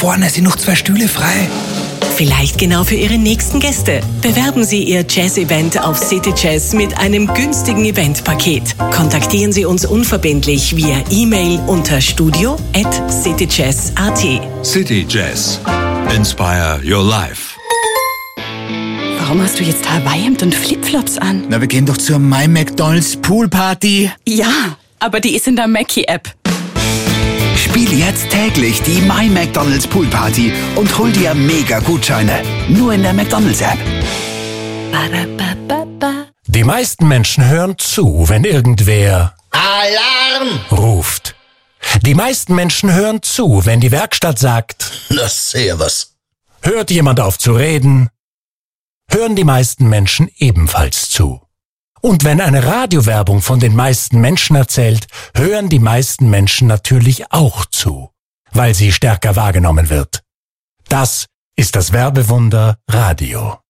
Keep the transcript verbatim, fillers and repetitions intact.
vorne sind noch zwei Stühle frei. Vielleicht genau für Ihre nächsten Gäste. Bewerben Sie Ihr Jazz-Event auf City Jazz mit einem günstigen Eventpaket. Kontaktieren Sie uns unverbindlich via E-Mail unter studio at cityjazz punkt at. City Jazz. Inspire your life. Warum hast du jetzt Hawaii-Hemd und Flipflops an? Na, wir gehen doch zur My McDonald's Poolparty. Ja, aber die ist in der Mackie-App. Spiel jetzt täglich die My McDonald's Poolparty und hol dir Mega-Gutscheine. Nur in der McDonald's-App. Die meisten Menschen hören zu, wenn irgendwer Alarm! ruft. Die meisten Menschen hören zu, wenn die Werkstatt sagt, Na, servus. hört jemand auf zu reden, hören die meisten Menschen ebenfalls zu. Und wenn eine Radiowerbung von den meisten Menschen erzählt, hören die meisten Menschen natürlich auch zu, weil sie stärker wahrgenommen wird. Das ist das Werbewunder Radio.